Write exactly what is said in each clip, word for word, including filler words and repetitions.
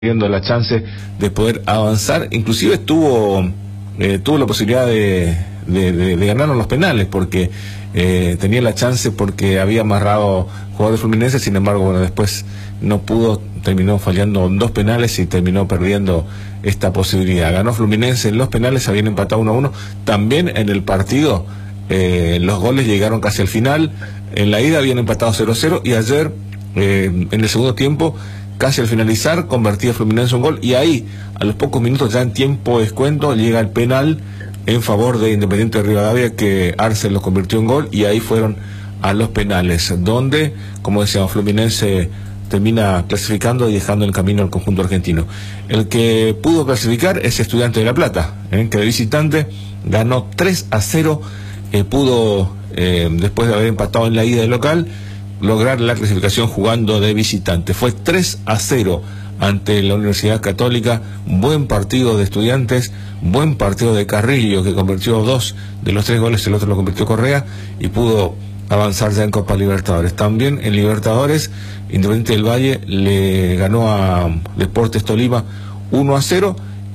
viendo la chance de poder avanzar, inclusive tuvo eh, tuvo la posibilidad de, de, de, de ganar en los penales, porque eh, tenía la chance porque había amarrado jugador de Fluminense. Sin embargo, bueno, después no pudo, terminó fallando dos penales y terminó perdiendo esta posibilidad. Ganó Fluminense en los penales, habían empatado uno a uno. También en el partido eh, los goles llegaron casi al final. En la ida habían empatado cero a cero y ayer eh, en el segundo tiempo, casi al finalizar, convertía Fluminense un gol, y ahí, a los pocos minutos, ya en tiempo de descuento, llega el penal en favor de Independiente de Rivadavia, que Arce lo convirtió en gol, y ahí fueron a los penales, donde, como decíamos, Fluminense termina clasificando y dejando el camino al conjunto argentino. El que pudo clasificar es Estudiante de La Plata, ¿eh? que de visitante ganó tres a cero, eh, pudo, eh, después de haber empatado en la ida del local, lograr la clasificación jugando de visitante. Fue tres a cero ante la Universidad Católica. Buen partido de Estudiantes, buen partido de Carrillo, que convirtió dos de los tres goles, el otro lo convirtió Correa, y pudo avanzar ya en Copa Libertadores. También en Libertadores, Independiente del Valle le ganó a Deportes Tolima uno a cero,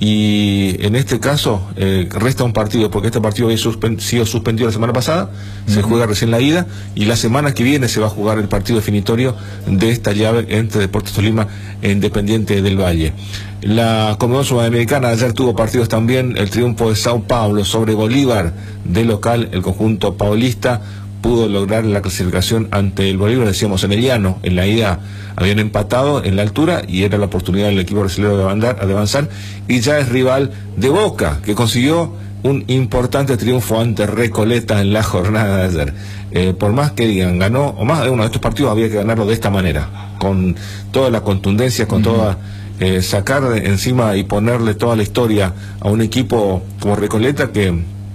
y en este caso eh, resta un partido, porque este partido había suspen sido suspendido la semana pasada. Uh-huh. Se juega recién la ida, y la semana que viene se va a jugar el partido definitorio de esta llave entre Deportes Tolima e Independiente del Valle. La Conmebol Sudamericana ayer tuvo partidos también. El triunfo de Sao Paulo sobre Bolívar de local. El conjunto paulista pudo lograr la clasificación ante el Bolívar, decíamos, en el llano. En la ida habían empatado en la altura y era la oportunidad del equipo brasileño de avanzar, de avanzar, y ya es rival de Boca, que consiguió un importante triunfo ante Recoleta en la jornada de ayer. Eh, por más que digan, ganó, o más de uno de estos partidos había que ganarlo de esta manera, con toda la contundencia, con uh-huh. toda... Eh, sacar de encima y ponerle toda la historia a un equipo como Recoleta, que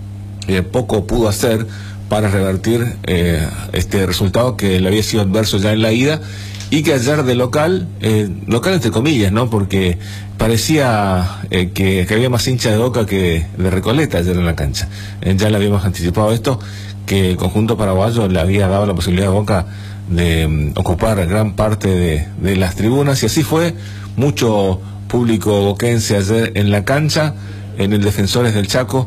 eh, poco pudo hacer para revertir eh, este resultado que le había sido adverso ya en la ida, y que ayer de local, eh, local entre comillas, ¿no? Porque parecía eh, que, que había más hinchas de Boca que de Recoleta ayer en la cancha. Eh, ya le habíamos anticipado esto, que el conjunto paraguayo le había dado la posibilidad a Boca de um, ocupar gran parte de, de las tribunas, y así fue. Mucho público boquense ayer en la cancha, en el Defensores del Chaco,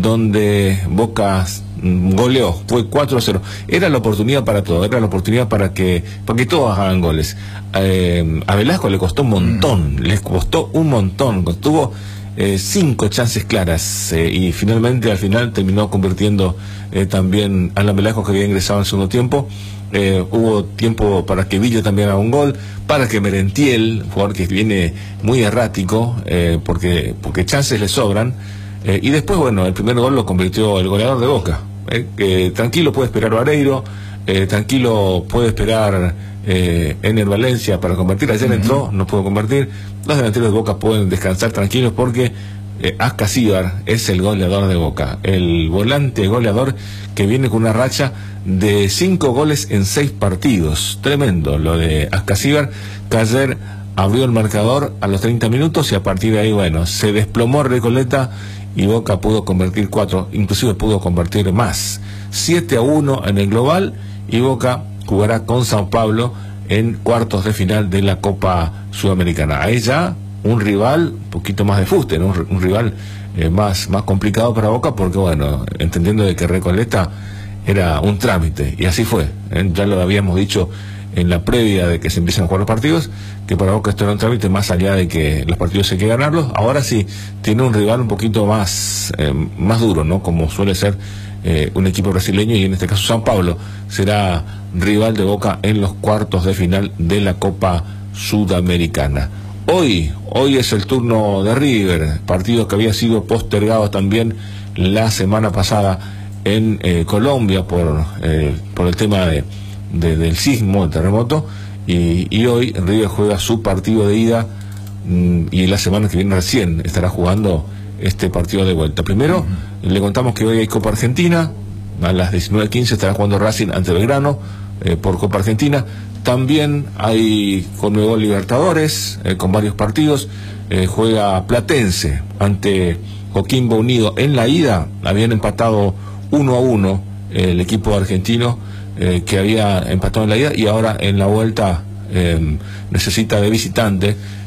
donde Boca goleó, fue cuatro a cero. Era la oportunidad para todo, era la oportunidad para que, para que todos hagan goles. Eh, a Velasco le costó un montón, les costó un montón, tuvo eh, cinco chances claras, eh, y finalmente al final terminó convirtiendo eh, también Alan Velasco, que había ingresado en el segundo tiempo. Eh, hubo tiempo para que Villa también haga un gol, para que Merentiel, jugador que viene muy errático, eh, porque, porque chances le sobran, eh, y después, bueno, el primer gol lo convirtió el goleador de Boca. Eh, que tranquilo puede esperar Vareiro, eh, tranquilo puede esperar eh, Ener Valencia para convertir. Ayer uh-huh. entró, no pudo convertir. Los delanteros de Boca pueden descansar tranquilos, porque eh, Ascasíbar es el goleador de Boca, el volante goleador, que viene con una racha de cinco goles en seis partidos. Tremendo lo de Ascasíbar, que ayer abrió el marcador a los treinta minutos, y a partir de ahí, bueno, se desplomó Recoleta y Boca pudo convertir cuatro, inclusive pudo convertir más. siete a uno en el global, y Boca jugará con Sao Paulo en cuartos de final de la Copa Sudamericana. Ahí ya un rival un poquito más de fuste, ¿no? Un, un rival eh, más, más complicado para Boca, porque, bueno, entendiendo de que Recoleta era un trámite, y así fue, ¿eh? Ya lo habíamos dicho en la previa de que se empiezan a jugar los partidos, que para Boca esto era un trámite, más allá de que los partidos hay que ganarlos. Ahora sí tiene un rival un poquito más eh, más duro, ¿no? Como suele ser eh, un equipo brasileño, y en este caso Sao Paulo será rival de Boca en los cuartos de final de la Copa Sudamericana. Hoy, hoy es el turno de River, partido que había sido postergado también la semana pasada en eh, Colombia por, eh, por el tema de De, del sismo, del terremoto, y, y hoy River juega su partido de ida, mmm, y la semana que viene recién estará jugando este partido de vuelta. Primero, uh-huh. le contamos que hoy hay Copa Argentina, a las diecinueve quince estará jugando Racing ante Belgrano eh, por Copa Argentina. También hay Conmebol Libertadores, eh, con varios partidos. Eh, juega Platense ante Coquimbo Unido. En la ida habían empatado uno a uno eh, el equipo argentino, Eh, que había empatado en la ida, y ahora en la vuelta eh, necesita de visitante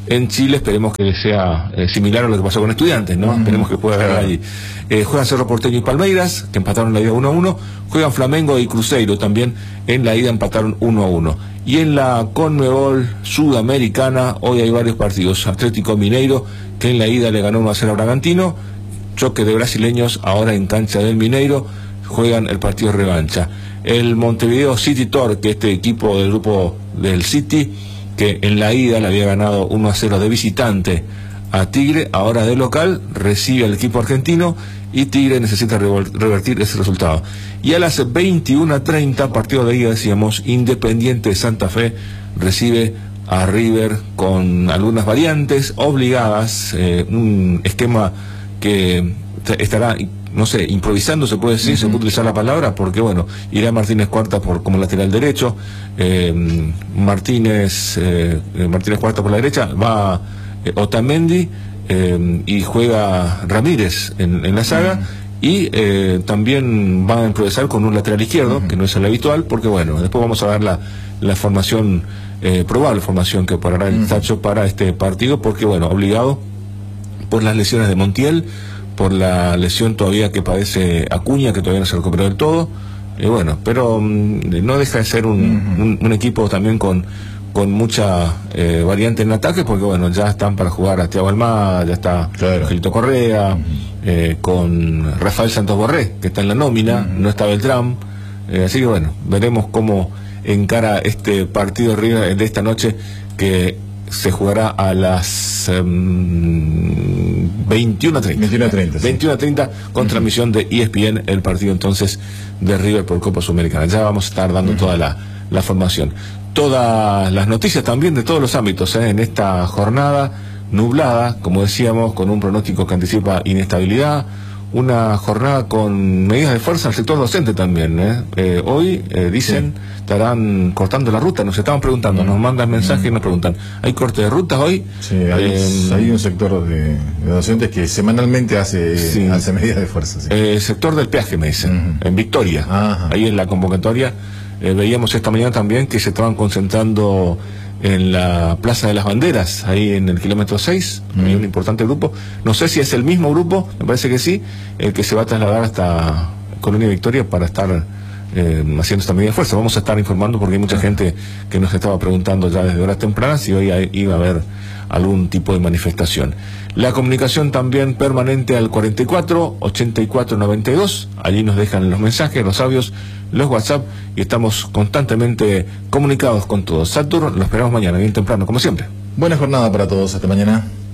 en Chile. Esperemos que sea eh, similar a lo que pasó con Estudiantes, ¿no? Uh-huh. Esperemos que pueda ganar allí. Eh, juegan Cerro Porteño y Palmeiras, que empataron la ida uno a uno. Juegan Flamengo y Cruzeiro, también en la ida empataron uno a uno. Y en la Conmebol Sudamericana, hoy hay varios partidos. Atlético Mineiro, que en la ida le ganó uno a cero a Bragantino. Choque de brasileños, ahora en cancha del Mineiro, juegan el partido de revancha. El Montevideo City Torque, este equipo del grupo del City, que en la ida le había ganado uno a cero de visitante a Tigre, ahora de local recibe al equipo argentino y Tigre necesita revertir ese resultado. Y a las veintiuna treinta, partido de ida, decíamos, Independiente de Santa Fe recibe a River con algunas variantes obligadas, eh, un esquema que estará, no sé, improvisando, se puede decir, uh-huh. se puede utilizar la palabra, porque bueno, irá Martínez Cuarta por como lateral derecho, eh, Martínez eh, Martínez Cuarta por la derecha, va eh, Otamendi eh, y juega Ramírez en, en la saga, uh-huh. y eh, también va a improvisar con un lateral izquierdo, uh-huh. que no es el habitual, porque bueno, después vamos a ver la, la formación, eh, probable formación que parará el uh-huh. Tacho para este partido, porque bueno, obligado por las lesiones de Montiel, por la lesión todavía que padece Acuña, que todavía no se recuperó del todo, y eh, bueno, pero um, no deja de ser un, uh-huh. un, un equipo también con, con mucha eh, variante en ataque, porque bueno, ya están para jugar a Thiago Almada, ya está claro. Angelito Correa, uh-huh. eh, con Rafael Santos Borré, que está en la nómina, uh-huh. no está Beltrán, eh, así que bueno, veremos cómo encara este partido de esta noche, que se jugará a las um, veintiuna treinta. veintiuna treinta con uh-huh. transmisión de E S P N, el partido entonces de River por Copa Sudamericana. Ya vamos a estar dando uh-huh. toda la, la formación. Todas las noticias también de todos los ámbitos, ¿eh? En esta jornada nublada, como decíamos, con un pronóstico que anticipa inestabilidad. Una jornada con medidas de fuerza al sector docente también, ¿eh? Eh, hoy eh, dicen sí. estarán cortando la ruta, nos estaban preguntando, mm. nos mandan mensajes mm. y nos preguntan, ¿hay corte de rutas hoy? Sí, hay, eh, hay un sector de, de docentes que semanalmente hace, sí. hace medidas de fuerza. Sí. Eh, sector del peaje, me dicen, mm. en Victoria, Ajá. ahí en la convocatoria. Eh, veíamos esta mañana también que se estaban concentrando en la Plaza de las Banderas, ahí en el kilómetro seis, mm. hay un importante grupo, no sé si es el mismo grupo, me parece que sí, el que se va a trasladar hasta Colonia Victoria para estar eh, haciendo esta medida de fuerza. Vamos a estar informando porque hay mucha gente que nos estaba preguntando ya desde horas tempranas si hoy hay, iba a haber algún tipo de manifestación. La comunicación también permanente al cuarenta y cuatro, ochenta y cuatro, noventa y dos, allí nos dejan los mensajes, los audios, los WhatsApp, y estamos constantemente comunicados con todos. Saturno, lo esperamos mañana, bien temprano, como siempre. Buena jornada para todos, hasta mañana.